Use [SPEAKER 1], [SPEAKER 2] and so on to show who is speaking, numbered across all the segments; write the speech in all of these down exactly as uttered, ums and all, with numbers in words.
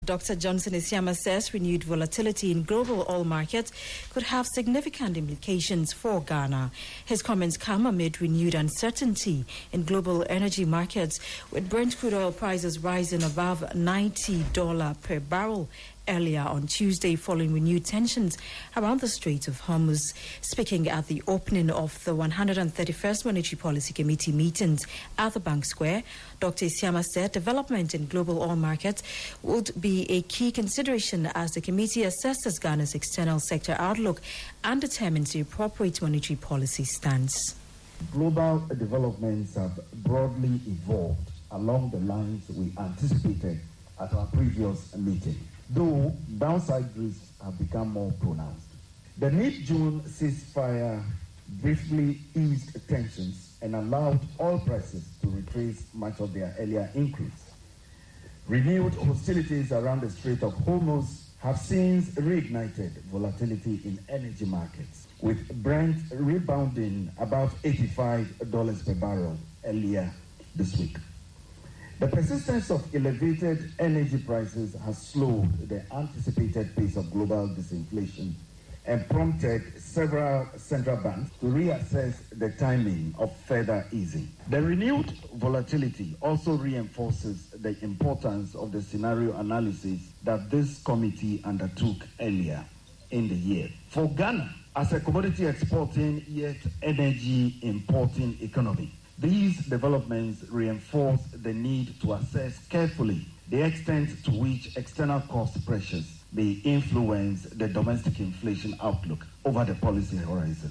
[SPEAKER 1] Doctor Johnson Isiama says renewed volatility in global oil markets could have significant implications for Ghana. His comments come amid renewed uncertainty in global energy markets, with Brent crude oil prices rising above ninety dollars per barrel earlier on Tuesday following renewed tensions around the Strait of Hormuz. Speaking at the opening of the one hundred thirty-first Monetary Policy Committee meetings at the Bank Square, Doctor Isiama said development in global oil markets would be a key consideration as the committee assesses Ghana's external sector outlook and determines the appropriate monetary policy stance.
[SPEAKER 2] Global developments have broadly evolved along the lines we anticipated at our previous meeting, though downside risks have become more pronounced. The mid-June ceasefire briefly eased tensions and allowed oil prices to retrace much of their earlier increase. Renewed hostilities around the Strait of Hormuz have since reignited volatility in energy markets, with Brent rebounding above eighty-five dollars per barrel earlier this week. The persistence of elevated energy prices has slowed the anticipated pace of global disinflation and prompted several central banks to reassess the timing of further easing. The renewed volatility also reinforces the importance of the scenario analysis that this committee undertook earlier in the year. For Ghana, as a commodity exporting yet energy importing economy, these developments reinforce the need to assess carefully the extent to which external cost pressures may influence the domestic inflation outlook over the policy horizon.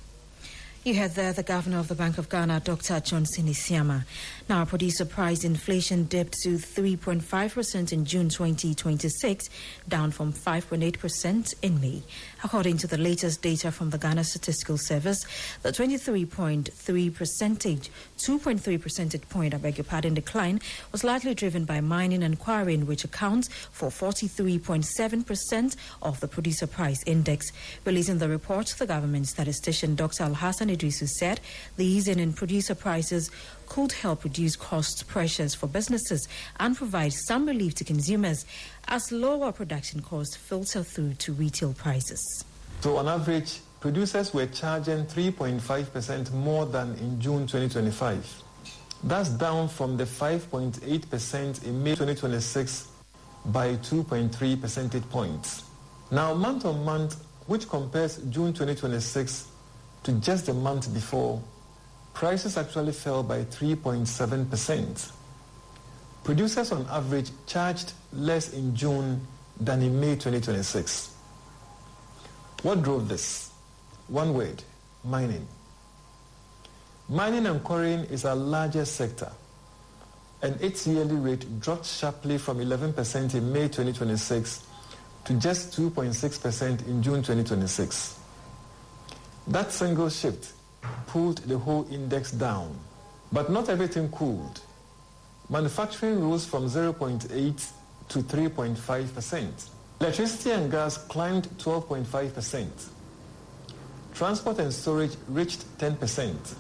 [SPEAKER 1] You heard there the Governor of the Bank of Ghana, Doctor Johnson Isiama. Now, producer price inflation dipped to three point five percent in June twenty twenty-six, down from five point eight percent in May. According to the latest data from the Ghana Statistical Service, the twenty-three point three percentage, two point three percentage point, I beg your pardon, decline was largely driven by mining and quarrying, which accounts for forty-three point seven percent of the producer price index. Releasing the report, the government statistician Doctor Alhassan Idrisu said the easing in producer prices could help reduce cost pressures for businesses and provide some relief to consumers as lower production costs filter through to retail prices.
[SPEAKER 3] So on average, producers were charging three point five percent more than in June twenty twenty-five. That's down from the five point eight percent in May twenty twenty-six by two point three percentage points. Now, month on month, which compares June twenty twenty-six to just the month before, prices actually fell by three point seven percent. Producers on average charged less in June than in May twenty twenty-six. What drove this? One word: mining. Mining and quarrying is our largest sector, and its yearly rate dropped sharply from eleven percent in May twenty twenty-six to just two point six percent in June twenty twenty-six. That single shift pulled the whole index down. But not everything cooled. Manufacturing rose from zero point eight to three point five percent. Electricity and gas climbed twelve point five percent. Transport and storage reached ten percent.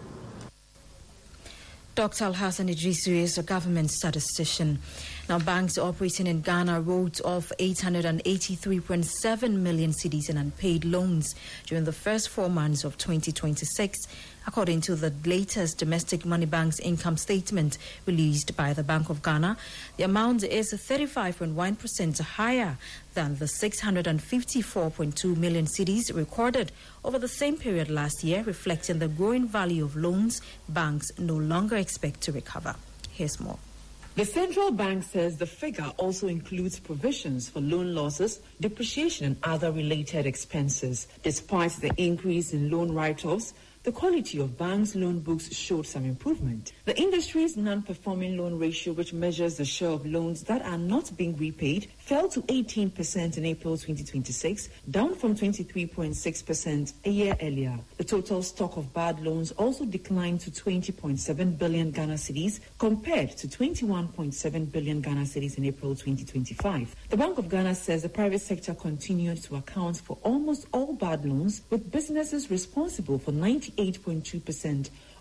[SPEAKER 1] Doctor Alhassan Idrisu is a government statistician. Now, banks operating in Ghana wrote off eight hundred eighty-three point seven million cedis in unpaid loans during the first four months of twenty twenty-six, according to the latest Domestic Money Bank's income statement released by the Bank of Ghana. The amount is thirty-five point one percent higher than the six hundred fifty-four point two million cedis recorded over the same period last year, reflecting the growing value of loans banks no longer expect to recover. Here's more.
[SPEAKER 4] The central bank says the figure also includes provisions for loan losses, depreciation, and other related expenses. Despite the increase in loan write-offs, the quality of banks' loan books showed some improvement. The industry's non-performing loan ratio, which measures the share of loans that are not being repaid, fell to eighteen percent in April twenty twenty-six, down from twenty-three point six percent a year earlier. The total stock of bad loans also declined to twenty point seven billion Ghana cedis compared to twenty-one point seven billion Ghana cedis in April twenty twenty-five. The Bank of Ghana says the private sector continued to account for almost all bad loans, with businesses responsible for ninety-eight point two percent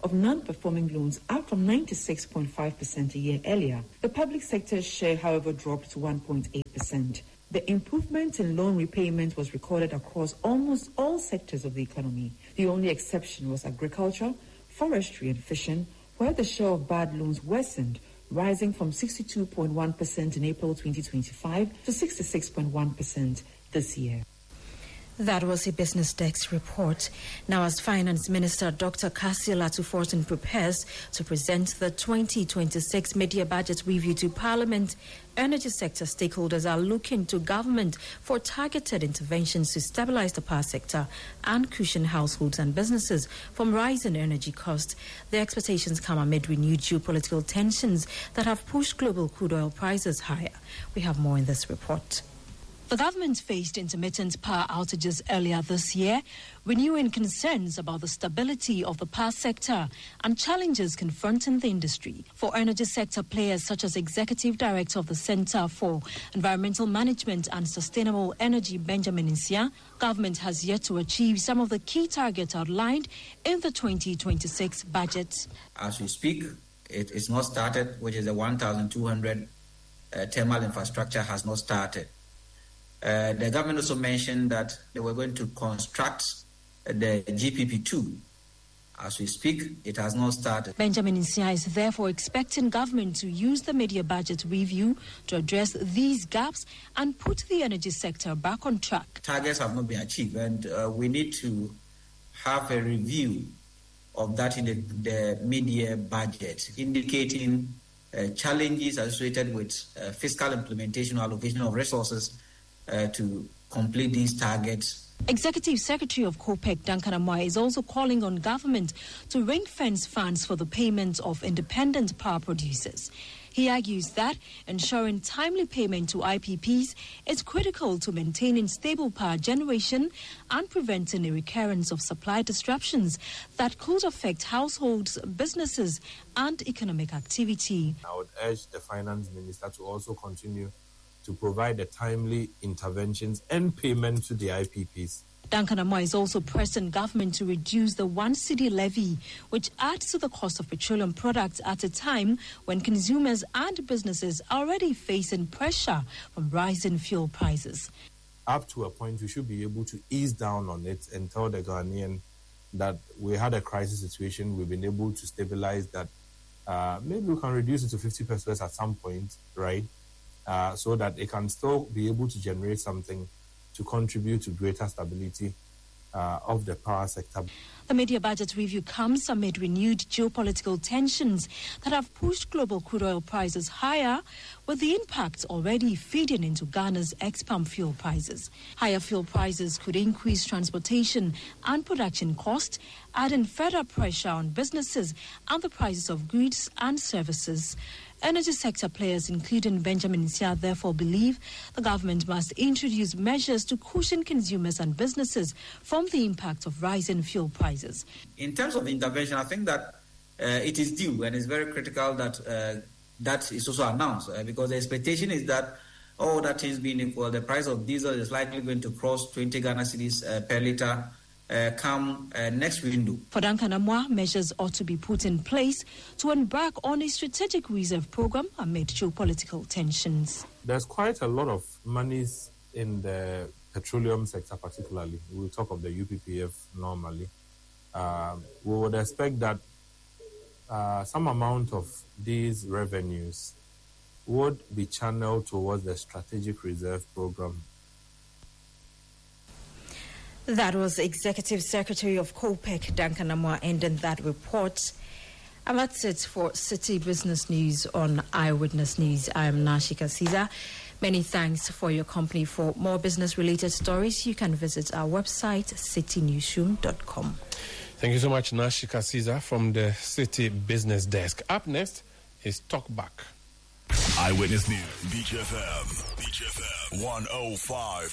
[SPEAKER 4] of non-performing loans, up from ninety-six point five percent a year earlier. The public sector's share, however, dropped to one point eight percent. The improvement in loan repayment was recorded across almost all sectors of the economy. The only exception was agriculture, forestry and fishing, where the share of bad loans worsened, rising from sixty-two point one percent in April twenty twenty-five to sixty-six point one percent this year.
[SPEAKER 1] That was a Business Desk report. Now, as Finance Minister Doctor Cassiel Atuforton prepares to present the twenty twenty-six Mid-Year Budget Review to Parliament, energy sector stakeholders are looking to government for targeted interventions to stabilize the power sector and cushion households and businesses from rising energy costs. The expectations come amid renewed geopolitical tensions that have pushed global crude oil prices higher. We have more in this report. The government faced intermittent power outages earlier this year, renewing concerns about the stability of the power sector and challenges confronting the industry. For energy sector players such as Executive Director of the Centre for Environmental Management and Sustainable Energy, Benjamin Nsia, government has yet to achieve some of the key targets outlined in the twenty twenty-six budget.
[SPEAKER 5] As we speak, it is not started, which is the one thousand two hundred uh, thermal infrastructure has not started. Uh, the government also mentioned that they were going to construct the G P P two. As we speak, it has not started.
[SPEAKER 1] Benjamin Nsia is therefore expecting government to use the mid-year budget review to address these gaps and put the energy sector back on track.
[SPEAKER 5] Targets have not been achieved, and uh, we need to have a review of that in the, the mid-year budget, indicating uh, challenges associated with uh, fiscal implementation or allocation of resources Uh, to complete these targets.
[SPEAKER 1] Executive Secretary of COPEC, Duncan Amoah, is also calling on government to ring-fence funds for the payment of independent power producers. He argues that ensuring timely payment to I P Ps is critical to maintaining stable power generation and preventing a recurrence of supply disruptions that could affect households, businesses, and economic activity.
[SPEAKER 6] I would urge the Finance Minister to also continue to provide the timely interventions and payment to the I P Ps.
[SPEAKER 1] Duncan Amoah is also pressing government to reduce the one cedi levy, which adds to the cost of petroleum products at a time when consumers and businesses are already facing pressure from rising fuel prices.
[SPEAKER 6] Up to a point, we should be able to ease down on it and tell the Ghanaian that we had a crisis situation, we've been able to stabilize that. Uh, maybe we can reduce it to fifty percent at some point, right? Uh, so that it can still be able to generate something to contribute to greater stability uh, of the power sector.
[SPEAKER 1] The mid-year budget review comes amid renewed geopolitical tensions that have pushed global crude oil prices higher, with the impact already feeding into Ghana's ex-pump fuel prices. Higher fuel prices could increase transportation and production costs, adding further pressure on businesses and the prices of goods and services. Energy sector players, including Benjamin Nsia, therefore believe the government must introduce measures to cushion consumers and businesses from the impact of rising fuel prices.
[SPEAKER 5] In terms of intervention, I think that uh, it is due, and it's very critical that uh, that is also announced, uh, because the expectation is that all that things being equal, the price of diesel is likely going to cross twenty Ghana cedis uh, per litre Uh, come uh, next window.
[SPEAKER 1] For Duncan Amoah, measures ought to be put in place to embark on a strategic reserve program amid geopolitical tensions.
[SPEAKER 6] There's quite a lot of monies in the petroleum sector, particularly. We'll talk of the U P P F normally. Uh, we would expect that uh, some amount of these revenues would be channeled towards the strategic reserve program.
[SPEAKER 1] That was Executive Secretary of COPEC, Duncan Amoah, ending that report. And that's it for City Business News on Eyewitness News. I am Nashika Caesar. Many thanks for your company. For more business-related stories, you can visit our website, city newsroom dot com.
[SPEAKER 7] Thank you so much, Nashika Caesar, from the City Business Desk. Up next is Talk Back.
[SPEAKER 8] Eyewitness News, Beach F M, Beach F M, one oh five